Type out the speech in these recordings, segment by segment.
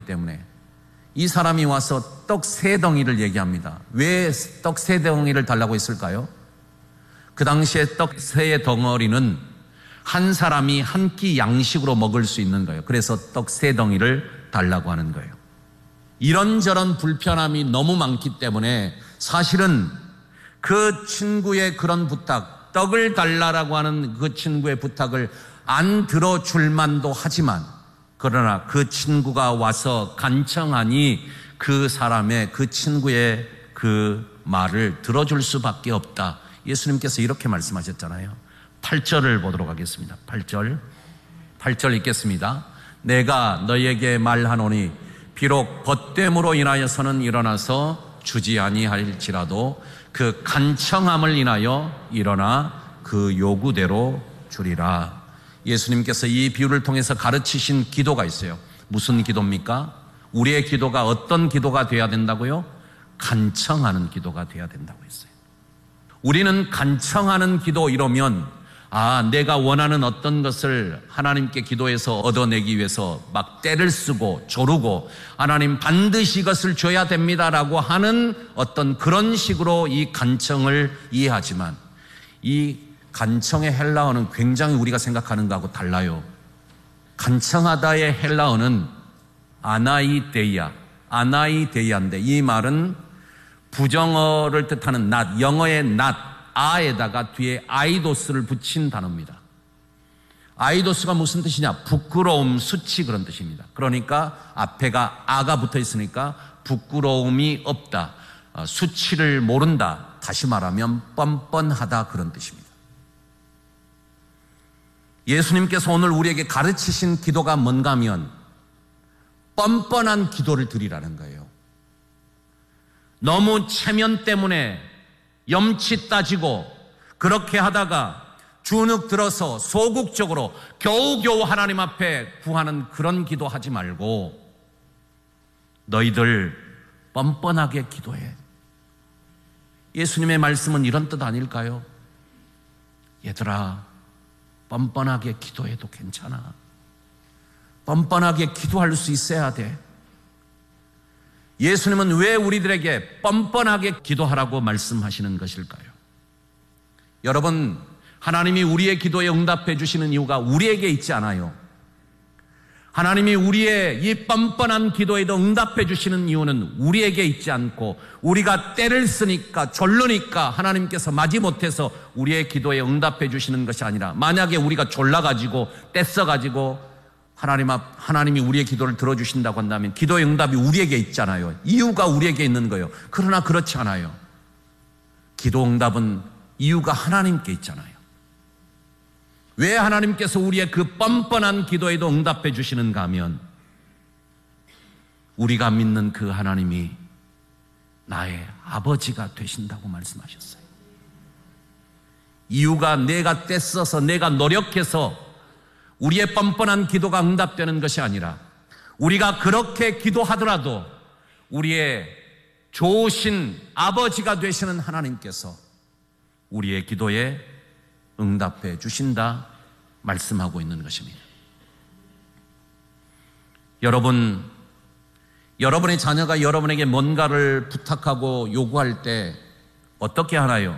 때문에 이 사람이 와서 떡 3덩이를 얘기합니다. 왜 떡 3덩이를 달라고 했을까요? 그 당시에 떡 3덩어리는 한 사람이 한 끼 양식으로 먹을 수 있는 거예요. 그래서 떡 3덩이를 달라고 하는 거예요. 이런저런 불편함이 너무 많기 때문에 사실은 그 친구의 그런 부탁, 떡을 달라고 하는 그 친구의 부탁을 안 들어줄 만도 하지만, 그러나 그 친구가 와서 간청하니 그 사람의, 그 친구의 그 말을 들어줄 수밖에 없다. 예수님께서 이렇게 말씀하셨잖아요. 8절을 보도록 하겠습니다. 8절 읽겠습니다. 내가 너희에게 말하노니 비록 벗됨으로 인하여서는 일어나서 주지 아니할지라도 그 간청함을 인하여 일어나 그 요구대로 주리라. 예수님께서 이 비유를 통해서 가르치신 기도가 있어요. 무슨 기도입니까? 우리의 기도가 어떤 기도가 돼야 된다고요? 간청하는 기도가 돼야 된다고 했어요. 우리는 간청하는 기도 이러면 내가 원하는 어떤 것을 하나님께 기도해서 얻어내기 위해서 막 떼를 쓰고 조르고 하나님 반드시 이것을 줘야 됩니다라고 하는 어떤 그런 식으로 이 간청을 이해하지만, 이 간청의 헬라어는 굉장히 우리가 생각하는 것하고 달라요. 간청하다의 헬라어는 아나이데이아인데, 이 말은 부정어를 뜻하는 not, 영어의 not, 아에다가 뒤에 아이도스를 붙인 단어입니다. 아이도스가 무슨 뜻이냐? 부끄러움, 수치, 그런 뜻입니다. 그러니까 앞에가 아가 붙어 있으니까 부끄러움이 없다, 수치를 모른다, 다시 말하면 뻔뻔하다, 그런 뜻입니다. 예수님께서 오늘 우리에게 가르치신 기도가 뭔가 하면 뻔뻔한 기도를 드리라는 거예요. 너무 체면 때문에 염치 따지고 그렇게 하다가 주눅 들어서 소극적으로 겨우겨우 하나님 앞에 구하는 그런 기도 하지 말고 너희들 뻔뻔하게 기도해. 예수님의 말씀은 이런 뜻 아닐까요? 얘들아, 뻔뻔하게 기도해도 괜찮아. 뻔뻔하게 기도할 수 있어야 돼. 예수님은 왜 우리들에게 뻔뻔하게 기도하라고 말씀하시는 것일까요? 여러분, 하나님이 우리의 기도에 응답해 주시는 이유가 우리에게 있지 않아요. 하나님이 우리의 이 뻔뻔한 기도에도 응답해 주시는 이유는 우리에게 있지 않고, 우리가 때를 쓰니까 졸르니까 하나님께서 마지못해서 우리의 기도에 응답해 주시는 것이 아니라, 만약에 우리가 졸라가지고 때 써가지고 하나님이 우리의 기도를 들어주신다고 한다면 기도의 응답이 우리에게 있잖아요. 이유가 우리에게 있는 거예요. 그러나 그렇지 않아요. 기도 응답은 이유가 하나님께 있잖아요. 왜 하나님께서 우리의 그 뻔뻔한 기도에도 응답해 주시는가 하면, 우리가 믿는 그 하나님이 나의 아버지가 되신다고 말씀하셨어요. 이유가 내가 떼써서 내가 노력해서 우리의 뻔뻔한 기도가 응답되는 것이 아니라, 우리가 그렇게 기도하더라도 우리의 좋으신 아버지가 되시는 하나님께서 우리의 기도에 응답해 주신다 말씀하고 있는 것입니다. 여러분의 자녀가 여러분에게 뭔가를 부탁하고 요구할 때 어떻게 하나요?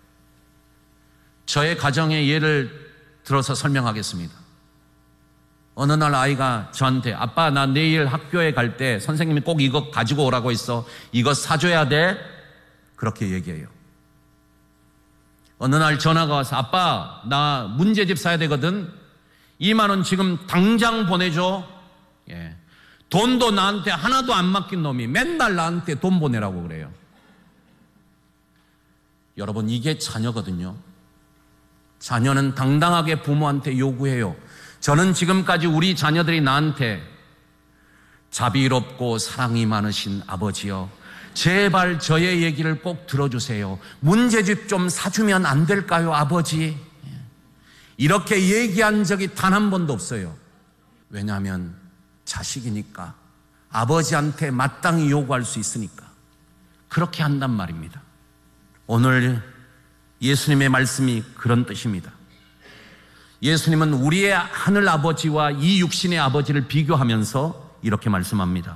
저의 가정의 예를 들어서 설명하겠습니다. 어느 날 아이가 저한테, 아빠, 나 내일 학교에 갈 때 선생님이 꼭 이거 가지고 오라고 했어. 이거 사줘야 돼. 그렇게 얘기해요. 어느 날 전화가 와서, 아빠, 나 문제집 사야 되거든. 2만 원 지금 당장 보내줘. 돈도 나한테 하나도 안 맡긴 놈이 맨날 나한테 돈 보내라고 그래요. 여러분, 이게 자녀거든요. 자녀는 당당하게 부모한테 요구해요. 저는 지금까지 우리 자녀들이 나한테 자비롭고 사랑이 많으신 아버지여, 제발 저의 얘기를 꼭 들어주세요. 문제집 좀 사주면 안 될까요, 아버지? 이렇게 얘기한 적이 단 한 번도 없어요. 왜냐하면 자식이니까, 아버지한테 마땅히 요구할 수 있으니까 그렇게 한단 말입니다. 오늘 예수님의 말씀이 그런 뜻입니다. 예수님은 우리의 하늘 아버지와 이 육신의 아버지를 비교하면서 이렇게 말씀합니다.